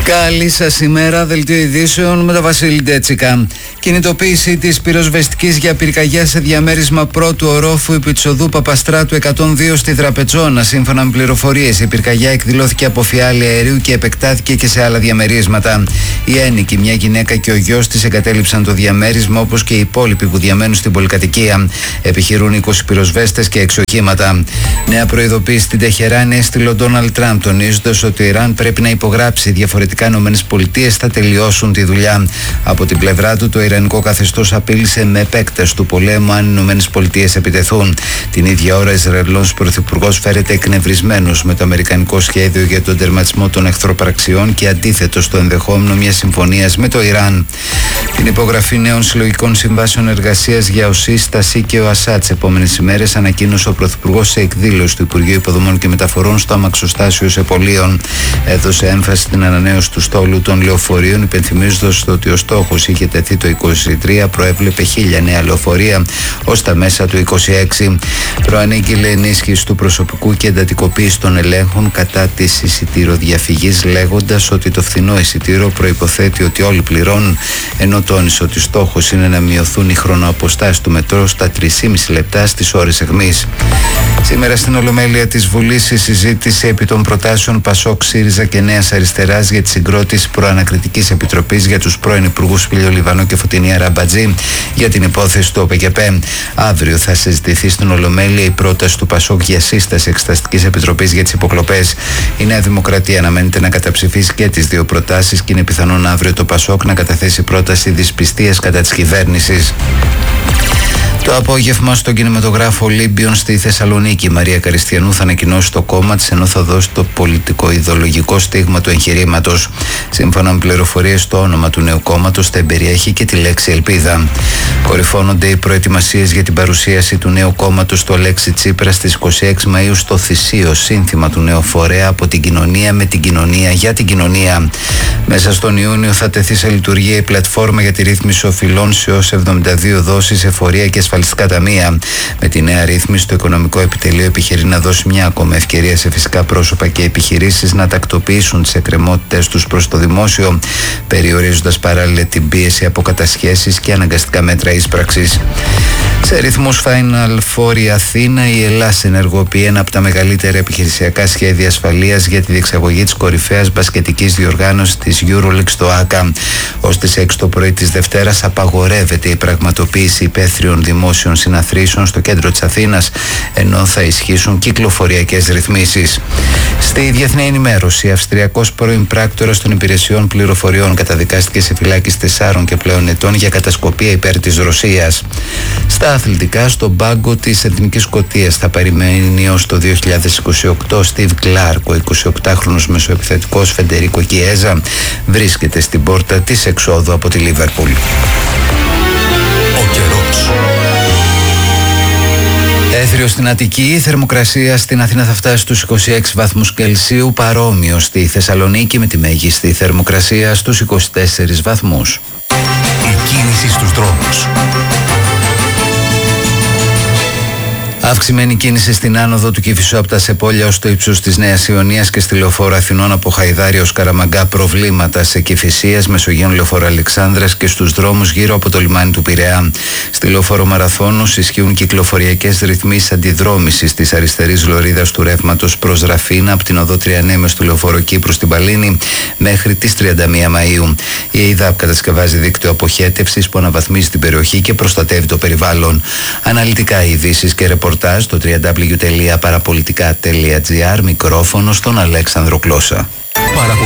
Καλή σας ημέρα, δελτίο ειδήσεων με τον Βασίλη Ντέτσικα. Κινητοποίηση της πυροσβεστικής για πυρκαγιά σε διαμέρισμα πρώτου ορόφου επί της οδού Παπαστράτου 102 στη Δραπετσόνα. Σύμφωνα με πληροφορίες, η πυρκαγιά εκδηλώθηκε από φιάλη αερίου και επεκτάθηκε και σε άλλα διαμερίσματα. Οι ένικοι, μια γυναίκα και ο γιος της, εγκατέλειψαν το διαμέρισμα, όπως και οι υπόλοιποι που διαμένουν στην πολυκατοικία. Επιχειρούν 20 πυροσβέστες και 6 οχήματα. Νέα προειδοποίηση στην Τεχεράνη έστειλε ο Ντόναλντ Τραμπ, τονίζοντας ότι το Ιράν πρέπει να υπογράψει. Διαφορετικά, οι ΗΠΑ θα τελειώσουν τη δουλειά. Από την πλευρά του, το ιρανικό καθεστώς απείλησε με επέκταση του πολέμου αν οι ΗΠΑ επιτεθούν. Την ίδια ώρα, ο Ισραηλινός πρωθυπουργός φέρεται εκνευρισμένος με το αμερικανικό σχέδιο για τον τερματισμό των εχθροπραξιών και αντίθετο στο ενδεχόμενο μιας συμφωνίας με το Ιράν. Την υπογραφή νέων συλλογικών συμβάσεων εργασίας για οσύσταση και ο Ασάτ τις επόμενες ημέρες ανακοίνωσε ο πρωθυπουργός σε εκδήλωση του Υπουργείου Υποδομών και Μεταφορών στο αμαξοστάσιο Σεπολίων. Έδωσε έμφαση στην ανανέωση του στόλου των λεωφορείων, υπενθυμίζοντας ότι ο στόχος είχε τεθεί το 2023, προέβλεπε 1.000 νέα λεωφορεία ως τα μέσα του 2026. Προανήγγειλε ενίσχυση του προσωπικού και εντατικοποίηση των ελέγχων κατά της εισιτηροδιαφυγής, λέγοντας ότι το φθηνό εισιτήριο προϋποθέτει ότι όλοι πληρώνουν, ενώ τόνισε ότι στόχος είναι να μειωθούν οι χρονοαποστάσεις του μετρό στα 3,5 λεπτά στις ώρες αιχμής. Σήμερα στην Ολομέλεια της Βουλής η συζήτηση επί των προτάσεων Πασόκ, ΣΥΡΙΖΑ και Νέας Αριστεράς για τη συγκρότηση προανακριτικής επιτροπής για τους πρώην υπουργούς Πήλιο Λιβανό και Φωτεινία Ραμπατζή για την υπόθεση του ΟΠΕΚΕΠ. Αύριο θα συζητηθεί στην Ολομέλεια η πρόταση του Πασόκ για σύσταση εξεταστικής επιτροπής για τις υποκλοπές. Η Νέα Δημοκρατία αναμένεται να καταψηφίσει και τις δύο προτάσεις και είναι πιθανόν αύριο το Πασόκ να καταθέσει πρόταση δυσπιστίας κατά της κυβέρνησης. Το απόγευμα στον κινηματογράφο Ολύμπιον στη Θεσσαλονίκη, η Μαρία Καριστιανού θα ανακοινώσει το κόμμα της, ενώ θα δώσει το πολιτικο-ιδεολογικό στίγμα του εγχειρήματος. Σύμφωνα με πληροφορίες, το όνομα του νέου κόμματος θα εμπεριέχει και τη λέξη ελπίδα. Κορυφώνονται οι προετοιμασίες για την παρουσίαση του νέου κόμματος στο Αλέξη Τσίπρα στις 26 Μαΐου στο Θησίο, σύνθημα του νέου φορέα από την κοινωνία με την κοινωνία για την κοινωνία. Μέσα στον Ιούνιο θα τεθεί σε λειτουργία η πλατφόρμα για τη ρύθμιση οφειλών σε ως 72 δόσεις εφορία και ασφαλιστικά ταμεία. Με τη νέα ρύθμιση, το Οικονομικό Επιτελείο επιχειρεί να δώσει μια ακόμα ευκαιρία σε φυσικά πρόσωπα και επιχειρήσεις να τακτοποιήσουν τις εκκρεμότητες τους προς το δημόσιο, περιορίζοντας παράλληλα την πίεση από κατασχέσεις και αναγκαστικά μέτρα ίσπραξης. Σε ρυθμούς Final Four η Αθήνα, η Ελλάς ενεργοποιεί ένα από τα μεγαλύτερα επιχειρησιακά σχέδια ασφαλείας για τη διεξαγωγή της κορυφαίας μπασκετικής διοργάνωσης της EuroLeague στο ΆΚΑ. Ως τις 6 το πρωί της Δευτέρας απαγορεύεται η πραγματοποίηση υπαίθριων δημόσιων συναθρήσεων στο κέντρο της Αθήνας, ενώ θα ισχύσουν κυκλοφοριακές ρυθμίσεις. Στη διεθνή ενημέρωση, Αυστριακός πρώην πράκτορας των υπηρεσιών πληροφοριών καταδικάστηκε σε φυλάκιση 4 και πλέον ετών για κατασκοπία υπέρ της Ρωσίας. Στα αθλητικά, στον πάγκο της Εθνικής Σκωτίας θα περιμένει ως το 2028 Στιβ Κλάρκ. Ο 28χρονος μεσοεπιθετικός Φεντερίκο Κιέζα βρίσκεται στην πόρτα της εξόδου από τη Λίβερπουλ. Ο καιρός. Έθριο στην Αττική, η θερμοκρασία στην Αθήνα θα φτάσει στους 26 βαθμούς Κελσίου, παρόμοιο στη Θεσσαλονίκη με τη μέγιστη θερμοκρασία στους 24 βαθμούς. Η κίνηση στους δρόμους. Αυξημένη κίνηση στην άνοδο του Κηφισού από τα Σεπόλια ως το ύψος της Νέας Ιωνίας και στη λεωφόρο Αθηνών από Χαϊδάρη ως Καραμαγκά. Προβλήματα σε Κηφισίας, Μεσογείων λεωφόρο Αλεξάνδρας και στους δρόμους γύρω από το λιμάνι του Πειραιά. Στη λεωφόρο Μαραθώνος ισχύουν κυκλοφοριακές ρυθμίσεις αντιδρόμησης της αριστερής λωρίδας του ρεύματος προς Ραφίνα από την οδό Τριανέμεως του λεωφόρο Κύπρου στην Παλίνη μέχρι τις 31 Μαΐου. Η ΕΙΔΑΠ κατασκευάζει δίκτυο αποχέτευσης που αναβαθμίζει την περιοχή και προστατεύει το περιβάλλον. Αναλυτικά ειδήσεις και ρεπορτάζ στο www.parapolitica.gr. Μικρόφωνο στον Αλέξανδρο Κλώσσα.